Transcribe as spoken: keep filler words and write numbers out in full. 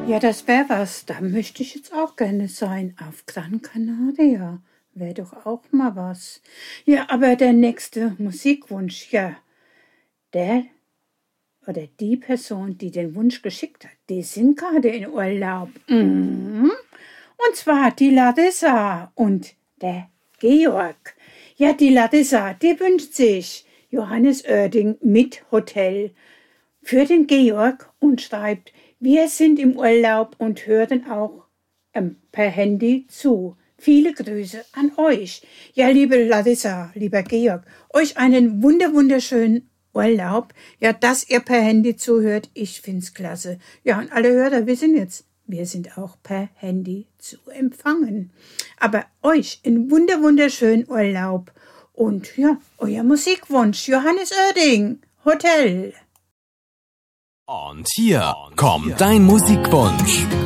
Ja, das wäre was. Da möchte ich jetzt auch gerne sein. Auf Gran Canaria. Wäre doch auch mal was. Ja, aber der nächste Musikwunsch, ja, der oder die Person, die den Wunsch geschickt hat, die sind gerade in Urlaub. Mhm. Und zwar die Larissa und der Georg. Ja, die Larissa, die wünscht sich Johannes Oerding mit Hotel für den Georg und schreibt, wir sind im Urlaub und hören auch ähm, per Handy zu. Viele Grüße an euch. Ja, liebe Larissa, lieber Georg, euch einen wunder wunderschönen Urlaub. Ja, dass ihr per Handy zuhört, ich find's klasse. Ja, und alle Hörer wissen jetzt, wir sind auch per Handy zu empfangen. Aber euch einen wunder wunderschönen Urlaub. Und ja, euer Musikwunsch, Johannes Oerding, Hotel. Und hier kommt dein Musikwunsch.